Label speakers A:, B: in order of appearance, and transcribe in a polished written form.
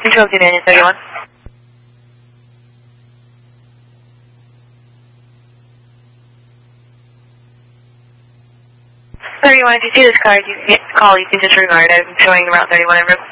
A: Control to Daniel 31. 31, if you see this card, you can call, you can disregard it. I'm showing around 31 en route.